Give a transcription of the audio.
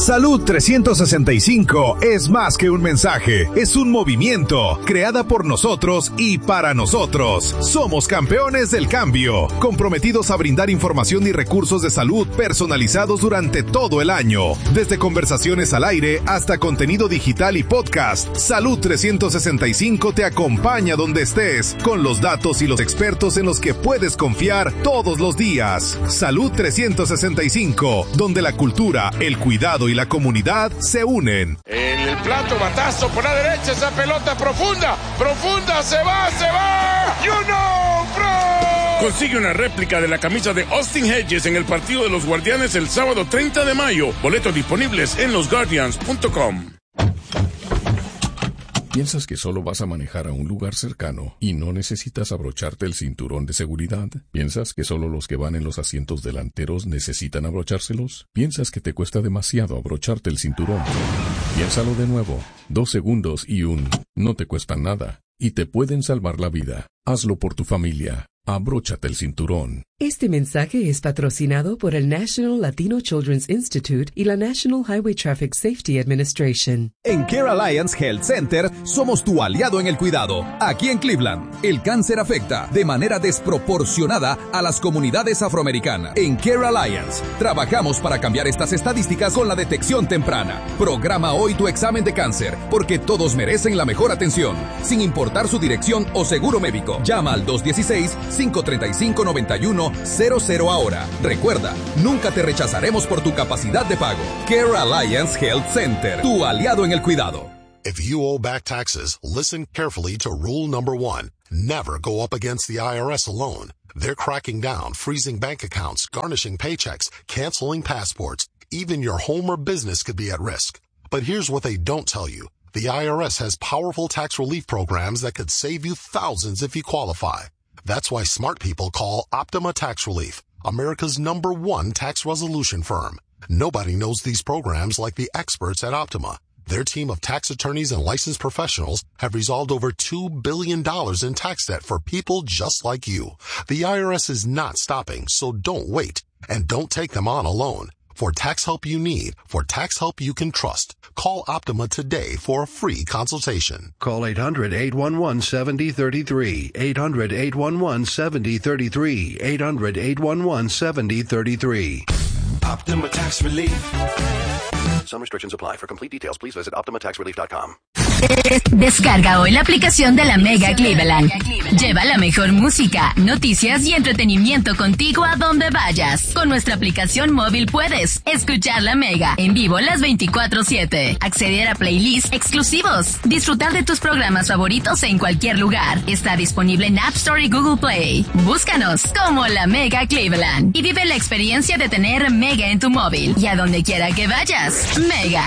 Salud 365 es más que un mensaje, es un movimiento, creada por nosotros y para nosotros. Somos campeones del cambio, comprometidos a brindar información y recursos de salud personalizados durante todo el año. Desde conversaciones al aire hasta contenido digital y podcast, Salud 365 te acompaña donde estés, con los datos y los expertos en los que puedes confiar todos los días. Salud 365, donde la cultura, el cuidado y la comunidad se unen. En el plato, batazo por la derecha, esa pelota profunda, se va, you know, bro. Consigue una réplica de la camisa de Austin Hedges en el partido de los Guardianes el sábado 30 de mayo. Boletos disponibles en losguardians.com. ¿Piensas que solo vas a manejar a un lugar cercano y no necesitas abrocharte el cinturón de seguridad? ¿Piensas que solo los que van en los asientos delanteros necesitan abrochárselos? ¿Piensas que te cuesta demasiado abrocharte el cinturón? Piénsalo de nuevo. 2 segundos y no te cuesta nada y te pueden salvar la vida. Hazlo por tu familia. Abróchate el cinturón. Este mensaje es patrocinado por el National Latino Children's Institute y la National Highway Traffic Safety Administration. En Care Alliance Health Center somos tu aliado en el cuidado. Aquí en Cleveland, el cáncer afecta de manera desproporcionada a las comunidades afroamericanas. En Care Alliance trabajamos para cambiar estas estadísticas con la detección temprana. Programa hoy tu examen de cáncer, porque todos merecen la mejor atención, sin importar su dirección o seguro médico. Llama al 216-535-9100 ahora. Recuerda, nunca te rechazaremos por tu capacidad de pago. Care Alliance Health Center, tu aliado en el cuidado. If you owe back taxes, listen carefully to rule number 1. Never go up against the IRS alone. They're cracking down, freezing bank accounts, garnishing paychecks, canceling passports. Even your home or business could be at risk. But here's what they don't tell you. The IRS has powerful tax relief programs that could save you thousands if you qualify. That's why smart people call Optima Tax Relief, America's #1 tax resolution firm. Nobody knows these programs like the experts at Optima. Their team of tax attorneys and licensed professionals have resolved over $2 billion in tax debt for people just like you. The IRS is not stopping, so don't wait. And don't take them on alone. For tax help you need, for tax help you can trust, call Optima today for a free consultation. Call 800-811-7033, 800-811-7033, 800-811-7033. Optima Tax Relief. Some restrictions apply. For complete details, please visit OptimaTaxRelief.com. Descarga hoy la aplicación de la Mega Cleveland. Lleva la mejor música, noticias y entretenimiento contigo a donde vayas. Con nuestra aplicación móvil puedes escuchar la Mega en vivo las 24/7, acceder a playlists exclusivos, disfrutar de tus programas favoritos en cualquier lugar. Está disponible en App Store y Google Play. Búscanos como la Mega Cleveland y vive la experiencia de tener Mega en tu móvil y a donde quiera que vayas. Mega.